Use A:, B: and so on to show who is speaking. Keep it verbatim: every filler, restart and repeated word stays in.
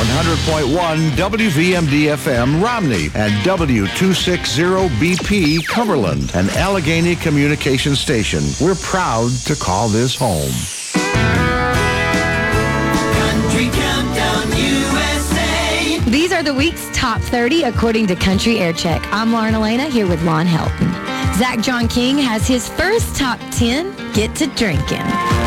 A: one hundred point one W V M D F M Romney and W two sixty B P Cumberland, an Allegheny communication station. We're proud to call this home.
B: Country Countdown U S A.
C: These are the week's top thirty according to Country Air Check. I'm Lauren Elena here with Lon Helton. Zach John King has his first top ten, Get to Drinking.